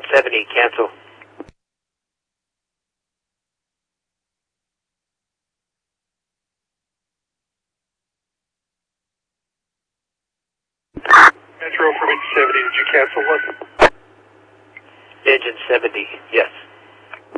70, cancel. Metro from 70, did you cancel one? Engine 70, yes.